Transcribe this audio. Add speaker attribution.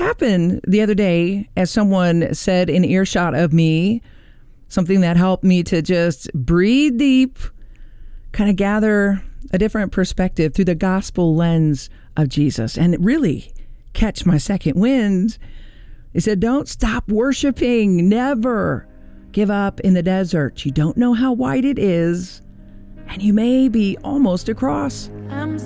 Speaker 1: happened the other day as someone said in earshot of me, something that helped me to just breathe deep, kind of gather a different perspective through the gospel lens of Jesus, and really catch my second wind. He said, don't stop worshiping. Never give up in the desert. You don't know how wide it is, and you may be almost across.